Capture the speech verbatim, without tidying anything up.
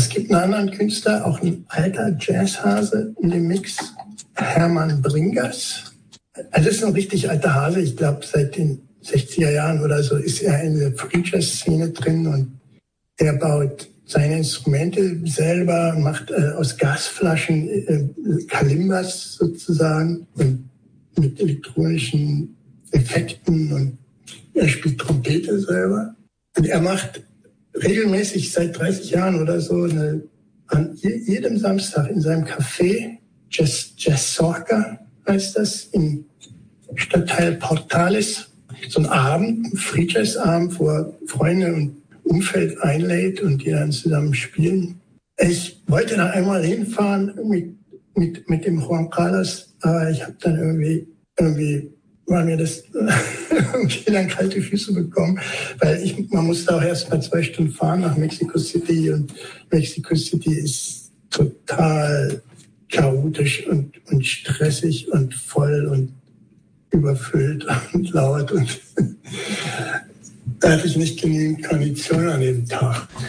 gibt einen anderen Künstler, auch ein alter Jazzhase in dem Mix, Hermann Bringers. Also das ist ein richtig alter Hase. Ich glaube, seit den sechziger Jahren oder so ist er in der Free Jazz-Szene drin und er baut seine Instrumente selber, macht äh, aus Gasflaschen äh, Kalimbas sozusagen und mit elektronischen Effekten und er spielt Trompete selber. Und er macht regelmäßig seit dreißig Jahren oder so eine, an jedem Samstag in seinem Café, Jazz, Jazz Sorca heißt das, im Stadtteil Portales, so ein Abend, ein Free Jazz Abend, wo er Freunde und Umfeld einlädt und die dann zusammen spielen. Ich wollte da einmal hinfahren mit, mit, mit dem Juan Carlos, aber ich habe dann irgendwie, irgendwie war mir das irgendwie dann kalte Füße bekommen, weil ich, man musste auch erst mal zwei Stunden fahren nach Mexico City und Mexico City ist total chaotisch und, und stressig und voll und überfüllt und laut und da hatte ich nicht genügend Kondition an dem Tag.